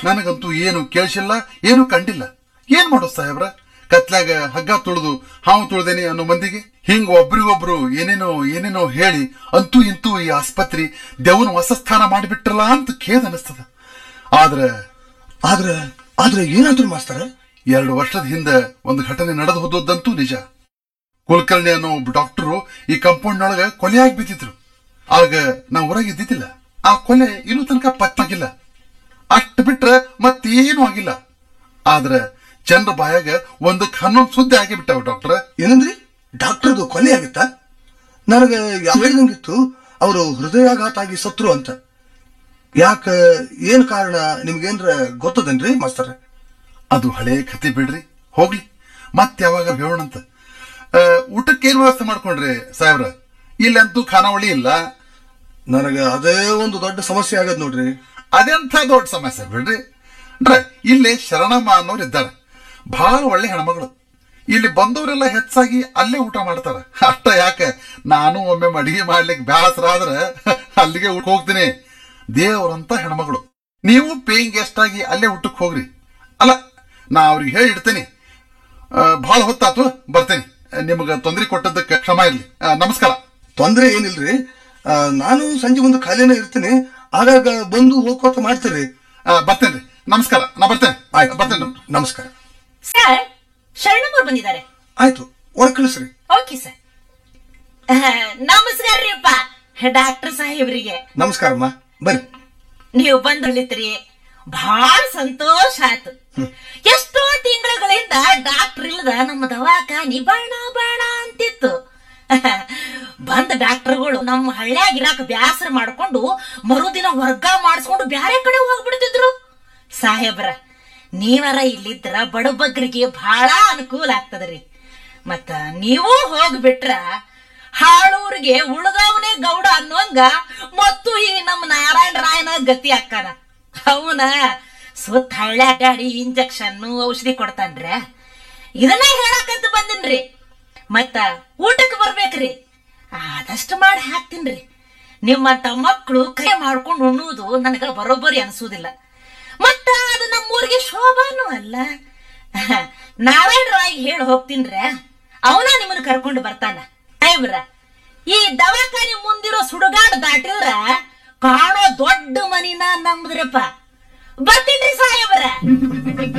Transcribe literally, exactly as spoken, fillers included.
ನನಗಂತೂ ಏನು ಕೇಳಿಸಿಲ್ಲ, ಏನು ಕಂಡಿಲ್ಲ. ಏನ್ ಮಾಡೋದು ಸಾಹೇಬ್ರ? ಕತ್ಲಾಗ ಹಗ್ಗ ತುಳಿದು ಹಾವು ತುಳ್ದೇನಿ ಅನ್ನೋ ಮಂದಿಗೆ ಹಿಂಗ ಒಬ್ರಿಗೊಬ್ರು ಏನೇನೋ ಏನೇನೋ ಹೇಳಿ ಅಂತೂ ಇಂತೂ ಈ ಆಸ್ಪತ್ರೆ ದೇವನ ವಾಸಸ್ಥಾನ ಮಾಡಿಬಿಟ್ರಲ್ಲ ಅಂತ ಖೇದ ಅನಿಸ್ತದ. ಆದ್ರ ಆದ್ರ ಆದ್ರೆ ಏನಾದ್ರು ಮಾಸ್ತರ, ಎರಡು ವರ್ಷದ ಹಿಂದೆ ಒಂದು ಘಟನೆ ನಡೆದು ಹೋದಂತೂ ನಿಜ. ಕುಲಕರ್ಣಿ ಅನ್ನೋ ಒಬ್ಬ ಡಾಕ್ಟರು ಈ ಕಾಂಪೌಂಡ್ನೊಳಗ ಕೊಲೆಯಾಗಿ ಬಿದ್ದಿದ್ರು. ಆಗ ನಾ ಹೊರಗಿದ್ದಿದ್ದಿಲ್ಲ. ಆ ಕೊಲೆ ಇನ್ನೂ ತನಕ ಪತ್ತಾಗಿಲ್ಲ. ಅಷ್ಟು ಬಿಟ್ರೆ ಮತ್ತೇನು ಆಗಿಲ್ಲ. ಆದ್ರೆ ಜನರ ಬಾಯಾಗ ಒಂದಕ್ಕೆ ಹನ್ನೊಂದು ಸುದ್ದಿ ಆಗಿಬಿಟ್ಟಾವ. ಡಾಕ್ಟರ್ ಏನಂದ್ರಿ? ಡಾಕ್ಟರ್ದು ಕೊಲೆ ಆಗಿತ್ತ? ನನಗೆ ಹೇಳಿದಂಗಿತ್ತು ಅವರು ಹೃದಯಾಘಾತ ಆಗಿ ಸತ್ರು ಅಂತ. ಯಾಕ, ಏನ್ ಕಾರಣ ನಿಮ್ಗೇನ್ರ ಗೊತ್ತದನ್ರಿ ಮಾಸ್ತರ? ಅದು ಹಳೇ ಕತೆ ಬಿಡ್ರಿ, ಹೋಗ್ಲಿ ಮತ್ ಯಾವಾಗ ಹೇಳೋಣಂತ. ಊಟಕ್ಕೆ ಏನ್ ವ್ಯವಸ್ಥೆ ಮಾಡ್ಕೊಂಡ್ರಿ ಸಾಹೇಬ್ರ? ಇಲ್ಲಂತೂ ಖಾನಾವಳಿ ಇಲ್ಲ. ನನಗ ಅದೇ ಒಂದು ದೊಡ್ಡ ಸಮಸ್ಯೆ ಆಗದ್ ನೋಡ್ರಿ. ಅದೆಂಥ ದೊಡ್ಡ ಸಮಸ್ಯೆ ಬಿಡ್ರಿ. ಡ್ರೆ ಇಲ್ಲೇ ಶರಣಮ್ಮ ಅನ್ನೋರು ಇದ್ದಾರೆ, ಬಹಳ ಒಳ್ಳೆ ಹೆಣ್ಮಗಳು. ಇಲ್ಲಿ ಬಂದವರೆಲ್ಲ ಹೆಚ್ಚಾಗಿ ಅಲ್ಲೇ ಊಟ ಮಾಡ್ತಾರ. ಅಷ್ಟ ಯಾಕೆ, ನಾನು ಒಮ್ಮೆ ಅಡಿಗೆ ಮಾಡ್ಲಿಕ್ಕೆ ಬ್ಯಾಸರ ಆದ್ರೆ ಅಲ್ಲಿಗೆ ಊಟ ಹೋಗ್ತೀನಿ. ದೇವ್ರಂತ ಹೆಣ್ಮಗಳು. ನೀವು ಪೇಯಿಂಗ್ ಗೆಸ್ಟ್ ಆಗಿ ಅಲ್ಲೇ ಊಟಕ್ಕೆ ಹೋಗ್ರಿ. ಅಲ್ಲ, ನಾ ಅವ್ರಿಗೆ ಹೇಳಿ ಇಡ್ತೇನೆ. ಬಹಳ ಹೊತ್ತಾತು, ಬರ್ತೇನೆ. ನಿಮ್ಗ ತೊಂದರೆ ಕೊಟ್ಟದಕ್ಕೆ ಕ್ಷಮ ಇರ್ಲಿ. ನಮಸ್ಕಾರ. ತೊಂದ್ರೆ ಏನಿಲ್ರಿ, ನಾನು ಸಂಜೆ ಒಂದು ಖಾಲಿನೇ ಇರ್ತೀನಿ. ಆಗಾಗ ಬಂದು ಹೋಗ್ಕೋತ ಮಾಡ್ತೀರಿ. ಬರ್ತೇನ್ರಿ. ನಮಸ್ಕಾರ. ನಾ ಬರ್ತೇನೆ. ಆಯ್ತು, ಬರ್ತೇನೆ. ನಮಸ್ಕಾರ ಸರ್. ಶರಣಮ್ಮರು ಬಂದಿದ್ದಾರೆ. ಆಯ್ತು, ಒಳಗ್ ಕಳಿಸ್ರಿ. Okay sir. ನಮಸ್ಕಾರ ರೀಪ್ಪ ಡಾಕ್ಟರ್ ಸಾಹೇಬ್ರಿಗೆ. ನಮಸ್ಕಾರಮ್ಮ, ಬರ್ರಿ. ನೀವು ಬಂದ್ರಿತ್ರಿ, ಬಹಳ ಸಂತೋಷ ಆಯ್ತು. ಎಷ್ಟೋ ತಿಂಗಳುಗಳಿಂದ ಡಾಕ್ಟರ್ ಇಲ್ಲದ ನಮ್ಮ ದವಾಖಾನಿ ಬಾಣ ಬಾಣ ಅಂತಿತ್ತು. ಬಂದ ಡಾಕ್ಟರ್ಗಳು ನಮ್ಮ ಹಳ್ಳಿಯಾಗಿರಾಕ ಬ್ಯಾಸರ ಮಾಡ್ಕೊಂಡು ಮರುದಿನ ವರ್ಗ ಮಾಡಿಸ್ಕೊಂಡು ಬ್ಯಾರೆ ಕಡೆ ಹೋಗ್ಬಿಡ್ತಿದ್ರು. ಸಾಹೇಬ್ರ, ನೀವರ ಇಲ್ಲಿದ್ರ ಬಡಬಗ್ರಿಗೆ ಬಹಳ ಅನುಕೂಲ ಆಗ್ತದ್ರಿ. ಮತ್ತ ನೀವು ಹೋಗ್ಬಿಟ್ರ ಹಾಳೂರಿಗೆ ಉಳ್ದವನೇ ಗೌಡ ಅನ್ನೋಂಗ ಮತ್ತು ಈ ನಮ್ಮ ನಾರಾಯಣ ರಾಯನ ಗತಿ ಅಕ್ಕನ. ಅವನ ಸುತ್ತ ಹಳ್ಳಿ ಅಡ್ಡಾಡಿ ಇಂಜೆಕ್ಷನ್ ಔಷಧಿ ಕೊಡ್ತಾನ್ರ. ಇದನ್ನ ಹೇಳಕಂತ ಬಂದಿನ್ರಿ. ಮತ್ತ ಊಟಕ್ಕೆ ಬರ್ಬೇಕ್ರಿ, ಆದಷ್ಟು ಮಾಡಿ ಹಾಕ್ತೀನ್ರಿ. ನಿಮ್ಮಂತ ಮಕ್ಕಳು ಕೈ ಮಾಡ್ಕೊಂಡು ಉಣ್ಣುವುದು ನನಗ ಬರೋಬ್ಬರಿ ಅನ್ಸುದಿಲ್ಲ. ಮತ್ತ ಅದು ನಮ್ಮೂರಿಗೆ ಶೋಭಾನು ಅಲ್ಲ. ನಾರಾಯಣ ರಾಯ್ ಹೇಳಿ ಹೋಗ್ತೀನ್ರ, ಅವನ ನಿಮ್ಮನ್ನ ಕರ್ಕೊಂಡು ಬರ್ತಾನ. ಸಾಹೇಬ್ರ, ಈ ದವಾಖಾನಿ ಮುಂದಿರೋ ಸುಡುಗಾಡು ದಾಟಿದ್ರ ಕಾಣೋ ದೊಡ್ಡ ಮನಿನ ನಮ್ದ್ರಪ್ಪ. ಬರ್ತೀನ್ರಿ ಸಾಹೇಬ್ರ.